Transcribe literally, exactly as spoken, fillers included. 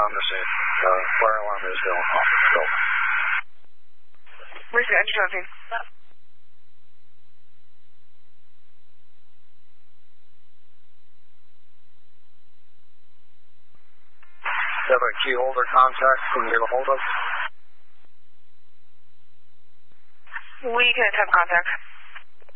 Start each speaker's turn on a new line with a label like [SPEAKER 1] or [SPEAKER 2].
[SPEAKER 1] on the scene. Uh, fire alarm is going off. Go.
[SPEAKER 2] Where's the engine driving?
[SPEAKER 1] Do you have a key holder contact we can get a hold of?
[SPEAKER 2] We can attempt contact.